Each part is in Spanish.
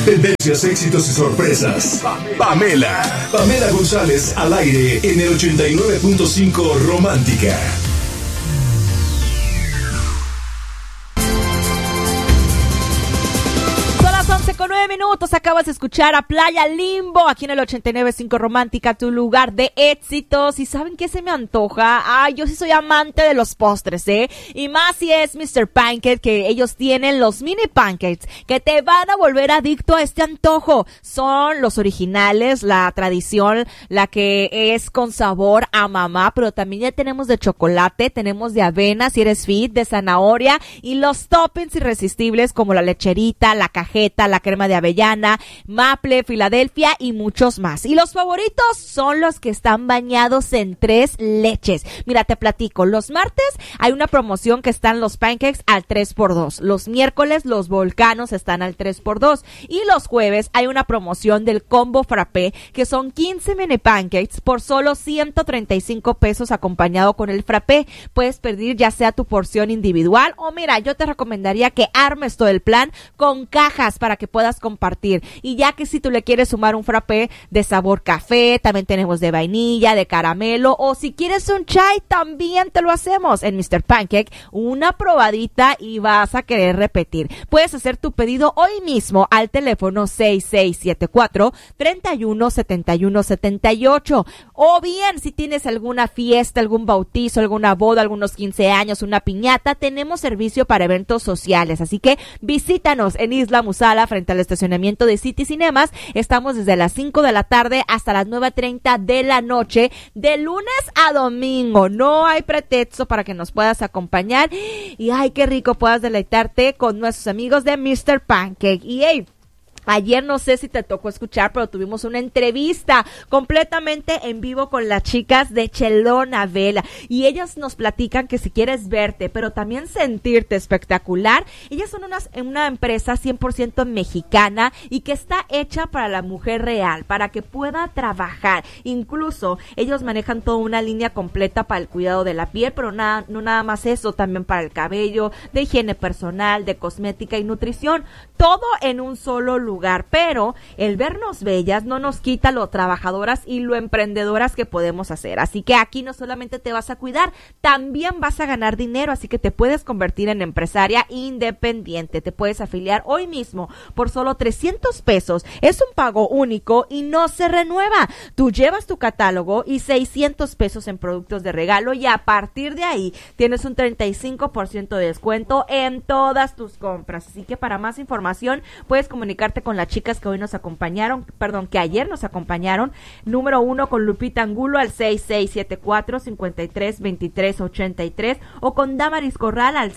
Tendencias, éxitos y sorpresas. Pamela González al aire en el 89.5 Romántica. Con 9 minutos acabas de escuchar a Playa Limbo aquí en el 89.5 Romántica, tu lugar de éxitos. ¿Y saben qué se me antoja? Ay, yo sí soy amante de los postres, y más si es Mr. Pancake, que ellos tienen los mini pancakes que te van a volver adicto a este antojo. Son los originales, la tradición, la que es con sabor a mamá, pero también ya tenemos de chocolate, tenemos de avena si eres fit, de zanahoria, y los toppings irresistibles como la lecherita, la cajeta, la crema de avellana, maple, Filadelfia y muchos más. Y los favoritos son los que están bañados en 3 leches. Mira, te platico. Los martes hay una promoción que están los pancakes al 3x2. Los miércoles los volcanos están al 3x2. Y los jueves hay una promoción del combo frappé, que son 15 mini pancakes por solo 135 pesos acompañado con el frappé. Puedes pedir ya sea tu porción individual o mira, yo te recomendaría que armes todo el plan con cajas para que puedas compartir. Y ya que si tú le quieres sumar un frappé de sabor café, también tenemos de vainilla, de caramelo, o si quieres un chai, también te lo hacemos en Mr. Pancake. Una probadita y vas a querer repetir. Puedes hacer tu pedido hoy mismo al teléfono 6674-317178. O bien, si tienes alguna fiesta, algún bautizo, alguna boda, algunos 15 años, una piñata, tenemos servicio para eventos sociales. Así que visítanos en Isla Musala, frente al estacionamiento de City Cinemas. Estamos desde las 5 de la tarde hasta las 9:30 de la noche, de lunes a domingo. No hay pretexto para que nos puedas acompañar. Y ay, qué rico puedas deleitarte con nuestros amigos de Mr. Pancake. Y hey, ayer no sé si te tocó escuchar, pero tuvimos una entrevista completamente en vivo con las chicas de Chelona Vela. Y ellas nos platican que si quieres verte, pero también sentirte espectacular, ellas son una empresa 100% mexicana y que está hecha para la mujer real, para que pueda trabajar. Incluso ellos manejan toda una línea completa para el cuidado de la piel, pero no nada más eso, también para el cabello, de higiene personal, de cosmética y nutrición. Todo en un solo lugar. Pero el vernos bellas no nos quita lo trabajadoras y lo emprendedoras que podemos hacer. Así que aquí no solamente te vas a cuidar, también vas a ganar dinero, así que te puedes convertir en empresaria independiente. Te puedes afiliar hoy mismo por solo 300 pesos. Es un pago único y no se renueva. Tú llevas tu catálogo y 600 pesos en productos de regalo, y a partir de ahí tienes un 35% de descuento en todas tus compras. Así que para más información puedes comunicarte con las chicas que hoy nos acompañaron, que ayer nos acompañaron. Número 1 con Lupita Angulo al 6674-532383 o con Damaris Corral al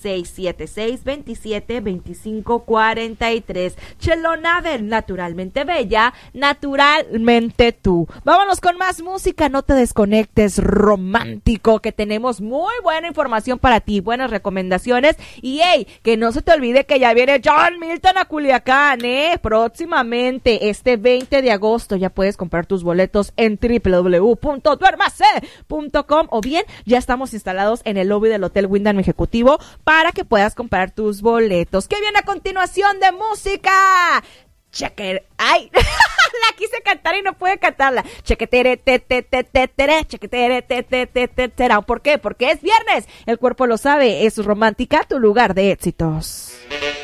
6676-272543. Chelonavel, naturalmente bella, naturalmente tú. Vámonos con más música, no te desconectes, romántico, que tenemos muy buena información para ti, buenas recomendaciones. Y hey, que no se te olvide que ya viene John Milton a Culiacán, próximamente este 20 de agosto. Ya puedes comprar tus boletos en www.duermase.com o bien ya estamos instalados en el lobby del Hotel Wyndham Ejecutivo para que puedas comprar tus boletos. ¿Qué viene a continuación de música? Ay, la quise cantar y no pude cantarla. Chequetere, chequetere, ¿por qué? Porque es viernes. El cuerpo lo sabe, es Romántica, tu lugar de éxitos.